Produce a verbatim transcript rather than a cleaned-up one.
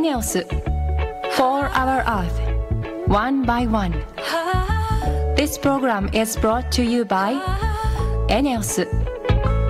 ENEOS For Our Earth One by One. This program is brought to you by ENEOS